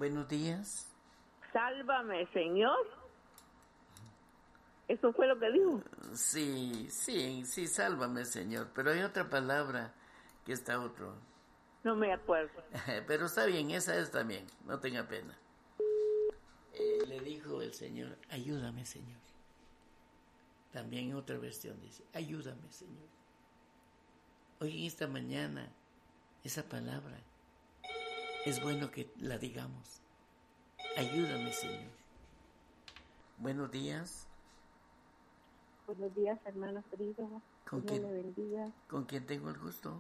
Buenos días. Sálvame, Señor. ¿Eso fue lo que dijo? Sí, sálvame, Señor. Pero hay otra palabra que está otro. No me acuerdo. Pero está bien, esa es también, no tenga pena. Le dijo el Señor, ayúdame, Señor. También en otra versión dice, ayúdame, Señor. Hoy en esta mañana, esa palabra, es bueno que la digamos. Ayúdame, Señor. Buenos días. Buenos días, hermana Frida. ¿Con Dios le bendiga. ¿Con quién tengo el gusto?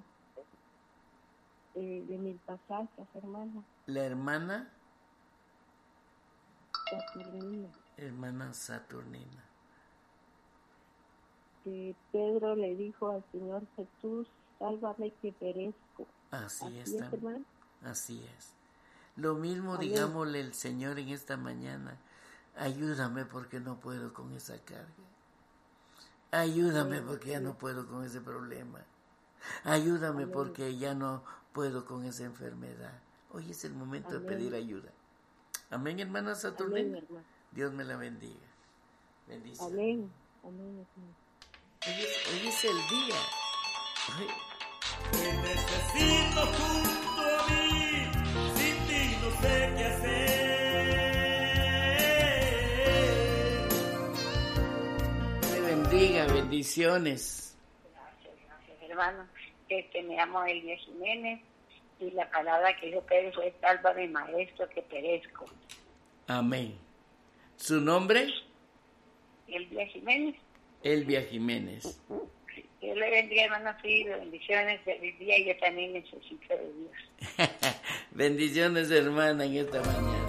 De Milpa Altas, hermana. La hermana Saturnina. Hermana Saturnina. Pedro le dijo al Señor Jesús, sálvame que perezco. Así es, hermano. Así es. Lo mismo Amén. Digámosle al Señor en esta mañana. Ayúdame porque no puedo con esa carga. Ayúdame porque ya no puedo con ese problema. Ayúdame porque ya no puedo con esa enfermedad. Hoy es el momento de pedir ayuda. Amén, hermana Saturnina. Amén, hermano. Dios me la bendiga. Bendición. Amén. Amén, hermano. Hoy es el día. Te necesito junto a mí, sin ti no sé qué hacer. Te bendiga, bendiciones. Gracias, hermano. Me llamo Elvia Jiménez y la palabra que yo pedí fue sálvame, maestro, que perezco. Amén. ¿Su nombre? Elvia Jiménez. Elvia Jiménez. Dios le bendiga, hermano Frida, bendiciones, feliz día, y yo también necesito de Dios. Bendiciones, hermana, en esta mañana.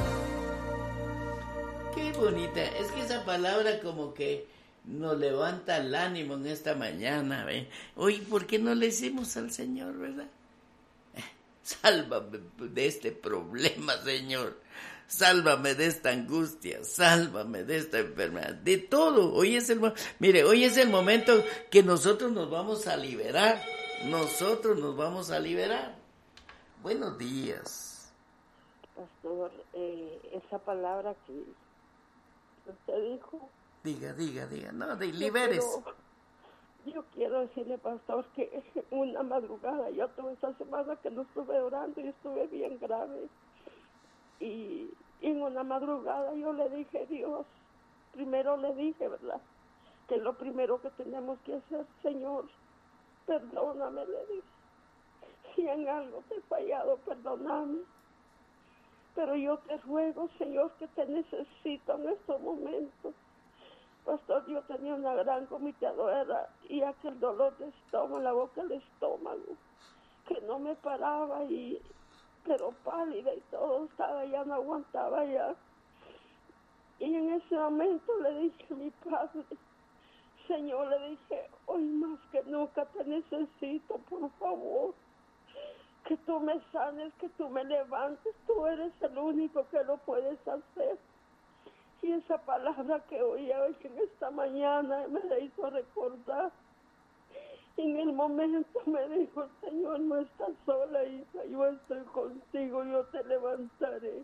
Qué bonita, es que esa palabra como que nos levanta el ánimo en esta mañana, ¿ve? Hoy, ¿por qué no le decimos al Señor, verdad? Sálvame de este problema, Señor. Sálvame de esta angustia, sálvame de esta enfermedad, de todo. Hoy es el momento que nosotros nos vamos a liberar. Nosotros nos vamos a liberar. Buenos días. Pastor, esa palabra que usted dijo. Diga. No, liberes. Yo quiero decirle, pastor, que una madrugada, yo tuve esta semana que no estuve orando y estuve bien grave. Y en una madrugada yo le dije, Dios, primero le dije, ¿verdad? Que lo primero que tenemos que hacer, Señor, perdóname, le dije. Si en algo te he fallado, perdóname. Pero yo te ruego, Señor, que te necesito en estos momentos. Pastor, yo tenía una gran vomitadera y aquel dolor de estómago, la boca del estómago, que no me paraba, pero pálida y todo, estaba ya, no aguantaba ya. Y en ese momento le dije a mi padre, Señor, le dije, hoy más que nunca te necesito, por favor, que tú me sanes, que tú me levantes, tú eres el único que lo puedes hacer. Y esa palabra que oí hoy en esta mañana me la hizo recordar. Y en el momento me dijo, Señor, no estás sola, hija, yo estoy contigo, yo te levantaré.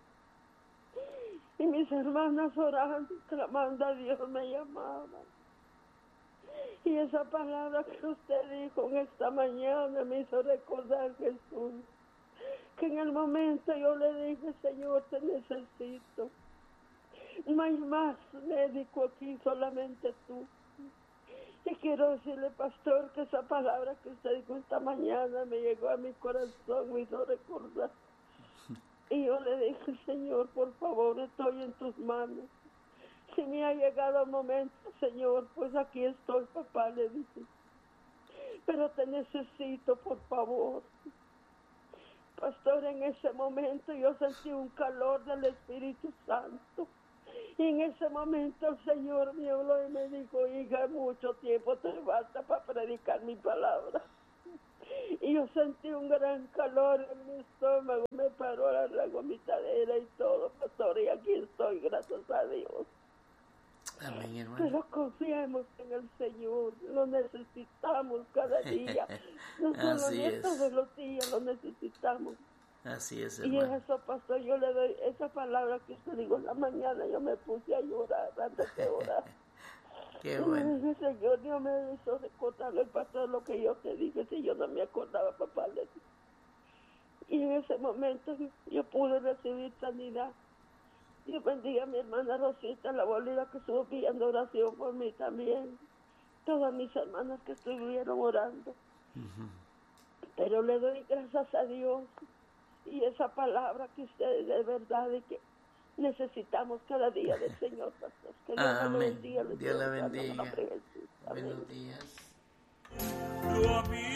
Y mis hermanas orando, clamando a Dios, me llamaban. Y esa palabra que usted dijo en esta mañana me hizo recordar, Jesús, que en el momento yo le dije, Señor, te necesito. No hay más médico aquí, solamente tú. Y quiero decirle, pastor, que esa palabra que usted dijo esta mañana me llegó a mi corazón, me hizo recordar. Y yo le dije, Señor, por favor, estoy en tus manos. Si me ha llegado el momento, Señor, pues aquí estoy, papá, le dije. Pero te necesito, por favor. Pastor, en ese momento yo sentí un calor del Espíritu Santo. Y en ese momento el Señor me habló y me dijo, hija, mucho tiempo te falta para predicar mi palabra. Y yo sentí un gran calor en mi estómago, me paró la vomitadera y todo, pastor, y aquí estoy, gracias a Dios. Amén, hermano. Pero confiemos en el Señor, lo necesitamos cada día. No solo Así es. todos los días lo necesitamos. Así es, Y hermano. eso, pastor, yo le doy esa palabra que usted dijo en la mañana. Yo me puse a llorar antes de orar. Qué Y le bueno. dije, Señor, Dios me hizo recordarle el pastor lo que yo te dije. Si yo no me acordaba, papá, le dije. Y en ese momento yo pude recibir sanidad. Dios bendiga a mi hermana Rosita, la Bolívar, que estuvo pidiendo oración por mí también. Todas mis hermanas que estuvieron orando. Pero le doy gracias a Dios. Y esa palabra que usted de verdad y que necesitamos cada día del Señor, pastor. Que Dios la Amén. bendiga. Dios la bendiga. Amén. Buenos días. Tú a mí.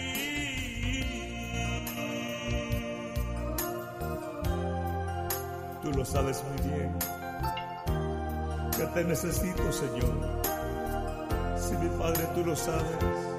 Tú lo sabes muy bien, que te necesito, Señor. Si mi Padre, tú lo sabes.